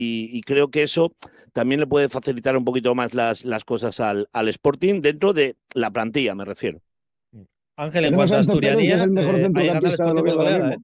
y creo que eso también le puede facilitar un poquito más las cosas al Sporting, dentro de la plantilla, me refiero. Ángel, en Tenemos cuanto a a Enzo Pérez, que es asturianía, el mejor ahí gana el centrocampista del Sporting por Oviedo ahora goleada, ¿eh? mismo.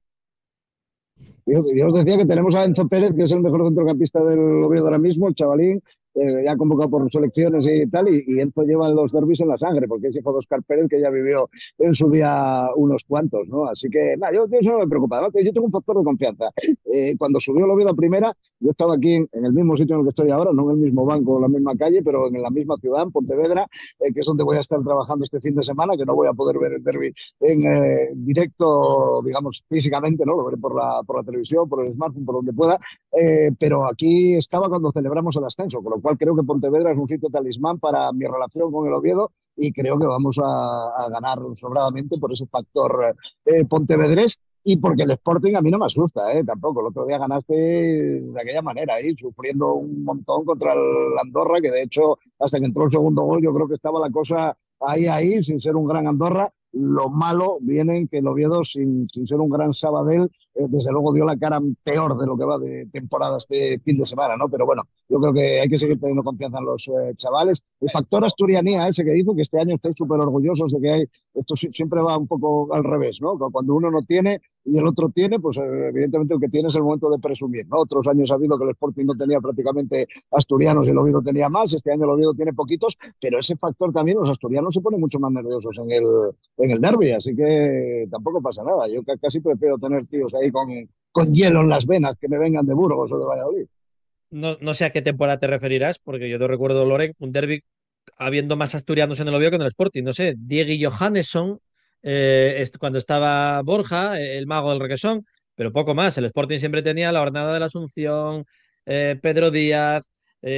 Yo os decía que tenemos a Enzo Pérez, que es el mejor centrocampista del Oviedo ahora mismo, el chavalín, ya convocado por selecciones y tal, y Enzo lleva los derbis en la sangre, porque es hijo de Óscar Pérez, que ya vivió en su día unos cuantos, ¿no? Así que, nada, yo eso no me preocupa, ¿no? Yo tengo un factor de confianza. Cuando subió el Oviedo a primera, yo estaba aquí en el mismo sitio en el que estoy ahora, no en el mismo banco, en la misma calle, pero en la misma ciudad, en Pontevedra, que es donde voy a estar trabajando este fin de semana, que no voy a poder ver el derbi en directo, digamos, físicamente, ¿no? Lo veré por la televisión, por el smartphone, por donde pueda, pero aquí estaba cuando celebramos el ascenso, con lo cual creo que Pontevedra es un sitio talismán para mi relación con el Oviedo y creo que vamos a ganar sobradamente por ese factor pontevedrés y porque el Sporting a mí no me asusta, tampoco. El otro día ganaste de aquella manera, sufriendo un montón contra el Andorra, que de hecho hasta que entró el segundo gol yo creo que estaba la cosa ahí, sin ser un gran Andorra. Lo malo viene en que el Oviedo, sin ser un gran Sabadell, desde luego dio la cara peor de lo que va de temporada este fin de semana, ¿no? Pero bueno, yo creo que hay que seguir teniendo confianza en los chavales. El factor asturianía ese que dijo que este año estáis súper orgullosos de que hay, esto siempre va un poco al revés, ¿no? Cuando uno no tiene y el otro tiene, pues evidentemente el que tiene es el momento de presumir, ¿no? Otros años ha habido que el Sporting no tenía prácticamente asturianos y el Oviedo tenía más, este año el Oviedo tiene poquitos, pero ese factor también, los asturianos se ponen mucho más nerviosos en el derby, así que tampoco pasa nada. Yo casi prefiero tener tíos ahí con hielo en las venas que me vengan de Burgos o de Valladolid. No sé a qué temporada te referirás, porque yo te recuerdo, Loren, un derbi habiendo más asturianos en el Oviedo que en el Sporting. No sé, Diego Johannesson, cuando estaba Borja, el mago del requesón, pero poco más. El Sporting siempre tenía la Hornada de la Asunción, Pedro Díaz,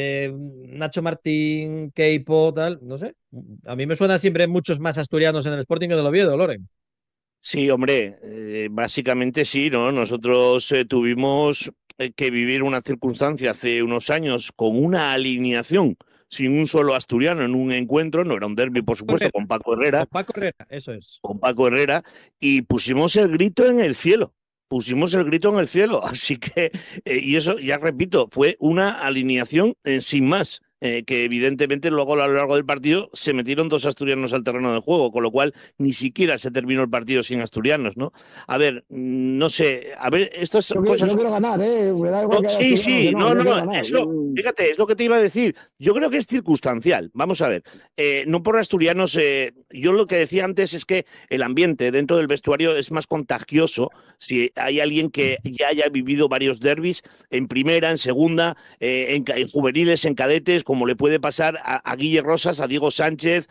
Nacho Martín, Keipo, tal, no sé. A mí me suena siempre muchos más asturianos en el Sporting que en el Oviedo, Loren. Sí, hombre, básicamente sí, ¿no? Nosotros tuvimos que vivir una circunstancia hace unos años con una alineación sin un solo asturiano en un encuentro, no era un derbi, por supuesto, Herrera, con Paco Herrera, eso es. Con Paco Herrera, y pusimos el grito en el cielo. Pusimos el grito en el cielo, así que, y eso, ya repito, fue una alineación sin más. Que evidentemente luego a lo largo del partido se metieron dos asturianos al terreno de juego, con lo cual ni siquiera se terminó el partido sin asturianos, ¿no? A ver, no sé, a ver, estas cosas. Yo quiero ganar, me da igual No, que haya sí, asturianos que sí, no, no, yo quiero no, ganar. fíjate, es lo que te iba a decir. Yo creo que es circunstancial. Vamos a ver, no por asturianos, yo lo que decía antes es que el ambiente dentro del vestuario es más contagioso si hay alguien que ya haya vivido varios derbis en primera, en segunda, en juveniles, en cadetes, como le puede pasar a Guille Rosas, a Diego Sánchez,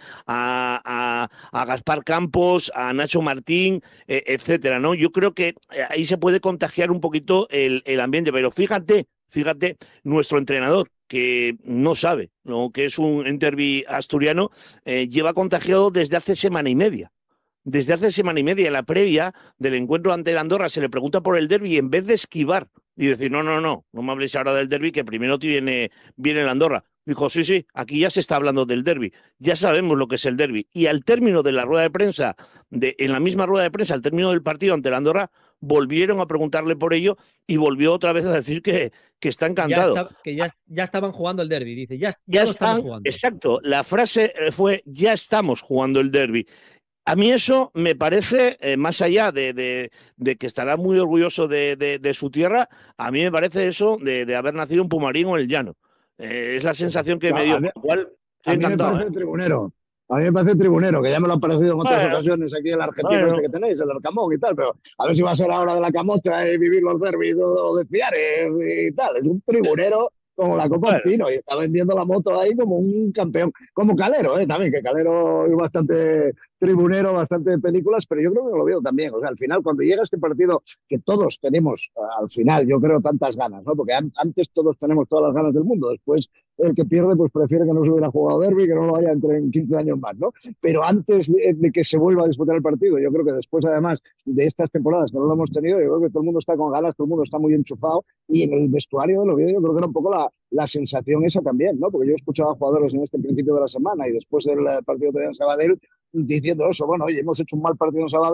a Gaspar Campos, a Nacho Martín, etcétera, ¿no? Yo creo que ahí se puede contagiar un poquito el ambiente, pero fíjate, nuestro entrenador, que no sabe lo que es un derbi asturiano, lleva contagiado desde hace semana y media. Desde hace semana y media, en la previa del encuentro ante el Andorra, se le pregunta por el derbi y en vez de esquivar y decir, no me hables ahora del derbi, que primero viene el Andorra. Dijo, sí, aquí ya se está hablando del derbi, ya sabemos lo que es el derbi. Y al término de la rueda de prensa, en la misma rueda de prensa, al término del partido ante el Andorra, volvieron a preguntarle por ello y volvió otra vez a decir que está encantado. Ya estaban jugando el derby, dice, ya Ya lo estamos están, jugando. exacto, la frase fue, ya estamos jugando el derbi. A mí eso me parece, más allá de que estará muy orgulloso de su tierra, a mí me parece eso de haber nacido en Pumarín o en el Llano. Es la sensación que No, me dio, con lo cual estoy a mí me encantado, ¿eh? parece tribunero. A mí me parece tribunero, que ya me lo ha parecido en otras Bueno, ocasiones aquí el argentino este bueno, que tenéis, el Arcamón y tal, pero a ver si va a ser ahora de la camocha y vivir los derbis o de Piares y tal. Es un tribunero como la Copa bueno. Pino y está vendiendo la moto ahí como un campeón, como Calero, también, que Calero es bastante tribunero, bastante de películas, pero yo creo que lo veo también. O sea, al final, cuando llega este partido, que todos tenemos, al final, yo creo, tantas ganas, ¿no? Porque antes todos tenemos todas las ganas del mundo, después el que pierde pues prefiere que no se hubiera jugado derby, que no lo haya entre en 15 años más, ¿no? Pero antes de que se vuelva a disputar el partido, yo creo que después además de estas temporadas que no lo hemos tenido, yo creo que todo el mundo está con ganas, todo el mundo está muy enchufado y en el vestuario de los vídeos yo creo que era un poco la sensación esa también, ¿no? Porque yo escuchaba a jugadores en este principio de la semana y después del partido de Sabadell diciendo eso, bueno, oye, hemos hecho un mal partido en Sabadell,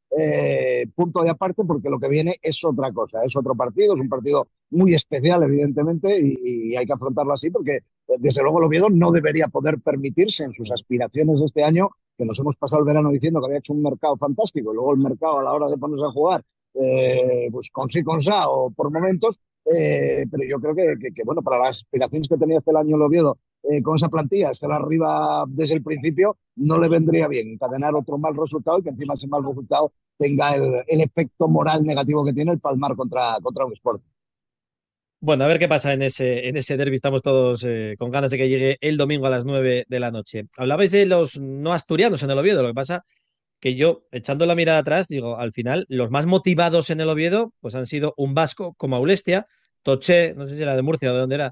punto y aparte, porque lo que viene es otra cosa, es otro partido, es un partido muy especial, evidentemente, y hay que afrontarlo así, porque desde luego el Oviedo no debería poder permitirse en sus aspiraciones este año, que nos hemos pasado el verano diciendo que había hecho un mercado fantástico, y luego el mercado a la hora de ponerse a jugar, pues con sí, con sa, o por momentos, pero yo creo que, bueno, para las aspiraciones que tenía este año el Oviedo, con esa plantilla, estar arriba desde el principio, no le vendría bien encadenar otro mal resultado y que encima ese mal resultado tenga el efecto moral negativo que tiene el palmar contra un Sport. Bueno, a ver qué pasa en ese derbi. Estamos todos con ganas de que llegue el domingo a las 9 de la noche. Hablabais de los no asturianos en el Oviedo. Lo que pasa que yo, echando la mirada atrás, digo, al final, los más motivados en el Oviedo, pues han sido un vasco como Aulestia, Toché, no sé si era de Murcia o de dónde era,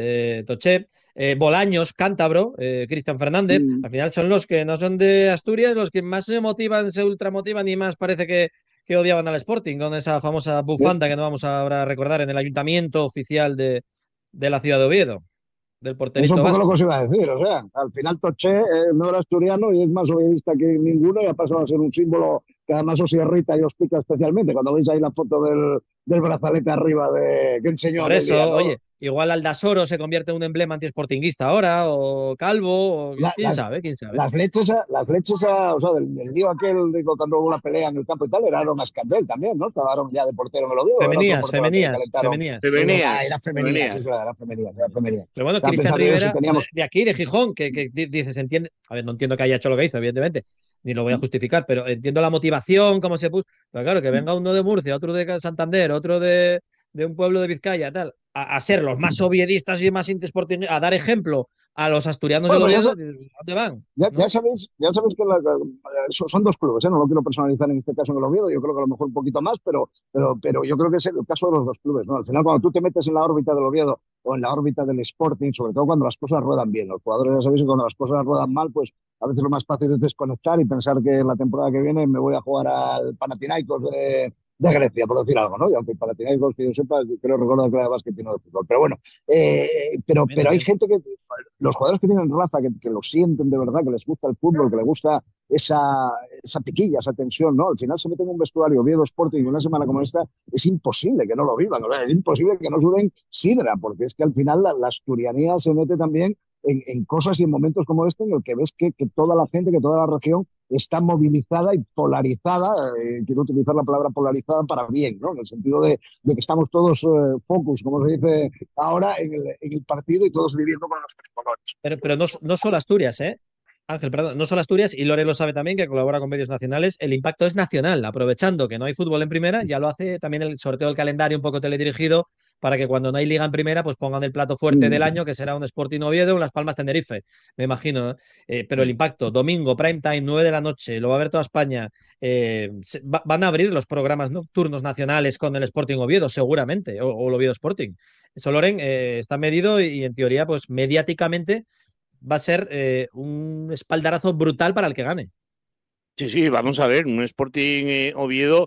Toché, Bolaños, cántabro, Cristian Fernández. Mm. Al final son los que no son de Asturias, los que más se motivan, se ultramotivan y más parece que odiaban al Sporting con esa famosa bufanda que no vamos ahora a recordar en el ayuntamiento oficial de la ciudad de Oviedo, del Es un porterito poco lo que vasco. os iba a decir, o sea, al final Toché no era asturiano y es más obviista que ninguno y ha pasado a ser un símbolo que además os irrita y os pica especialmente cuando veis ahí la foto del brazalete arriba que enseñó Por aquel día, eso, ¿no? oye, igual Aldasoro se convierte en un emblema antiesportinguista ahora, o Calvo, o La- quién las, sabe, quién sabe. las leches, o sea, del lío aquel de cuando hubo la pelea en el campo y tal, era Aaron Ascandel también, ¿no? Estaba Aaron ya de portero en el Oviedo, era otro Femenías, portero al que le femenías, calentaron. Te femenías. Es verdad, venías, era te femenías, venías. es verdad, era femenías, era femenías. Pero bueno, Estaba Cristian pensando yo si Rivera, teníamos. de aquí, de Gijón, que dices, entiende, a ver, no entiendo que haya hecho lo que hizo, evidentemente, ni lo voy a justificar, pero entiendo la motivación, cómo se puso. Pero claro, que venga uno de Murcia, otro de Santander, otro de un pueblo de Vizcaya, tal, a ser los más oviedistas y más antisportingistas, a dar ejemplo a los asturianos del Bueno, pues ya, Oviedo, ¿dónde van? Ya ¿No? sabéis que son dos clubes, ¿eh? No lo quiero personalizar en este caso en el Oviedo, yo creo que a lo mejor un poquito más, pero yo creo que es el caso de los dos clubes, ¿no? Al final, cuando tú te metes en la órbita del Oviedo o en la órbita del Sporting, sobre todo cuando las cosas ruedan bien, los jugadores ya sabéis que cuando las cosas ruedan mal, pues a veces lo más fácil es desconectar y pensar que la temporada que viene me voy a jugar al Panathinaikos de Grecia, por decir algo, ¿no? Y aunque el Panathinaikos, que yo sepa, creo recordar que era de básquet y no de fútbol. Pero bueno, También, pero hay también. gente los jugadores que tienen raza, que lo sienten de verdad, que les gusta el fútbol, que les gusta esa piquilla, esa tensión, ¿no? Al final se meten en un vestuario, Oviedo Sporting, una semana como esta, es imposible que no lo vivan, o sea, es imposible que no suden sidra, porque es que al final la asturianía se mete también en cosas y en momentos como este en el que ves que toda la gente, que toda la región está movilizada y polarizada, quiero utilizar la palabra polarizada para bien, ¿no? En el sentido de que estamos todos focus, como se dice ahora, en el partido y todos viviendo con los tres colores. Pero no, no solo Asturias, ¿eh? Ángel, perdón, no solo Asturias, y Lore lo sabe también, que colabora con medios nacionales, el impacto es nacional, aprovechando que no hay fútbol en primera, ya lo hace también el sorteo del calendario un poco teledirigido, para que cuando no hay liga en primera, pues pongan el plato fuerte del Mm. año, que será un Sporting Oviedo o un Las Palmas Tenerife, me imagino. Pero el impacto, domingo, prime time, 9 de la noche, lo va a ver toda España. Van a abrir los programas nocturnos nacionales con el Sporting Oviedo, seguramente, o el Oviedo Sporting. Eso, Loren, está medido y en teoría, pues mediáticamente va a ser un espaldarazo brutal para el que gane. Sí, sí, vamos a ver, un Sporting Oviedo,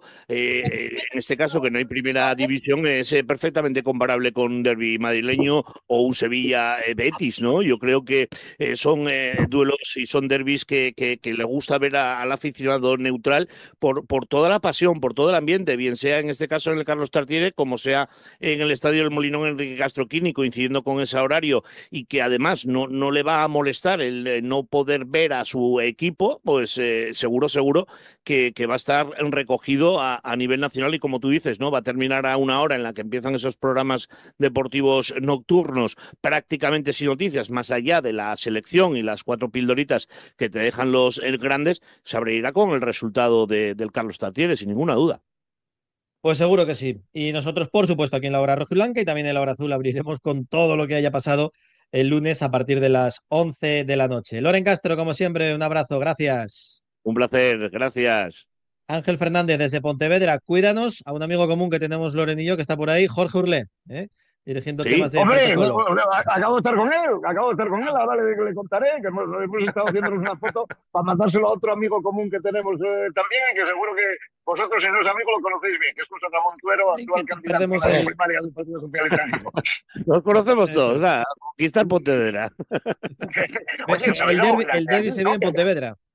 en este caso que no hay primera división, es perfectamente comparable con un derbi madrileño o un Sevilla Betis, ¿no? Yo creo que son duelos y son derbis que le gusta ver al aficionado neutral por toda la pasión, por todo el ambiente, bien sea en este caso en el Carlos Tartiere, como sea en el Estadio del Molinón Enrique Castroquini, coincidiendo con ese horario y que además no le va a molestar el no poder ver a su equipo, pues seguro que va a estar recogido a nivel nacional y como tú dices, ¿no? Va a terminar a una hora en la que empiezan esos programas deportivos nocturnos prácticamente sin noticias, más allá de la selección y las 4 pildoritas que te dejan los grandes, se abrirá con el resultado del Carlos Tartiere, sin ninguna duda. Pues seguro que sí. Y nosotros, por supuesto, aquí en la hora roja y blanca y también en la hora azul abriremos con todo lo que haya pasado el lunes a partir de las 11 de la noche. Loren Castro, como siempre, un abrazo, gracias. Un placer, gracias. Ángel Fernández desde Pontevedra, cuídanos a un amigo común que tenemos Loren y yo que está por ahí, Jorge Urlé, dirigiendo temas Sí, de Hombre, protocolo. acabo de estar con él, ahora le contaré que hemos estado haciéndonos una foto para mandárselo a otro amigo común que tenemos también, que seguro que vosotros, si no es amigo, lo conocéis bien, que es José Ramón Tuero, Ay, que actual candidato perdemos a la el... primaria del Partido Socialista en Vigo. los conocemos Eso todos, es. ¿verdad? Conquista Pontevedra. Oye, ¿sabéis algo? El derbi se vive en Pontevedra.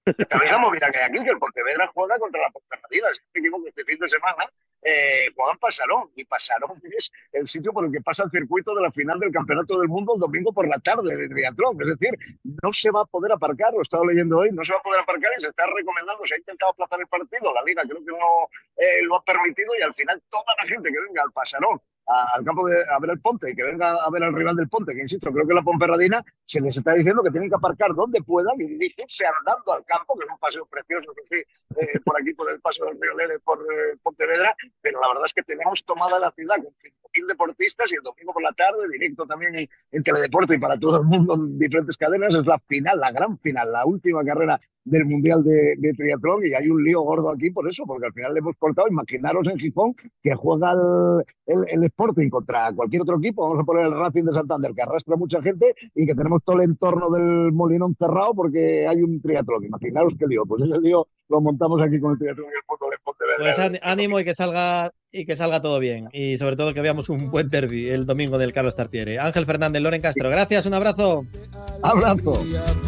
¿Sabéis la movida que hay aquí? Que el Pontevedra juega contra la Ponferradina. Si no me equivoco, este fin de semana juegan Pasarón. Y Pasarón es el sitio por el que pasa el circuito de la final del Campeonato del Mundo el domingo por la tarde de triatlón. Es decir, no se va a poder aparcar, lo he estado leyendo hoy, no se va a poder aparcar y se está recomendando, se ha intentado aplazar el partido, la Liga creo que no lo ha permitido y al final toda la gente que venga al Pasarón, al campo a ver el Ponte y que venga a ver al rival del Ponte, que insisto, creo que la Ponferradina, se les está diciendo que tienen que aparcar donde puedan y dirigirse andando al campo, que es un paseo precioso, que sí, por aquí, por el paso del Río Lele, por Pontevedra, pero la verdad es que tenemos tomada la ciudad con 5.000 deportistas y el domingo por la tarde, directo también en Teledeporte y para todo el mundo en diferentes cadenas, es la final, la gran final, la última carrera del Mundial de Triatlón y hay un lío gordo aquí por eso, porque al final le hemos cortado, imaginaros en Gijón que juega el Sporting contra cualquier otro equipo, vamos a poner el Racing de Santander, que arrastra mucha gente y que tenemos todo el entorno del Molinón cerrado porque hay un triatlón. Imaginaros qué lío, pues ese lío lo montamos aquí con el triatlón y el fútbol de Pontevedra. Pues ánimo y que salga todo bien. Y sobre todo que veamos un buen derbi el domingo del Carlos Tartiere. Ángel Fernández, Loren Castro, gracias, un abrazo. Abrazo.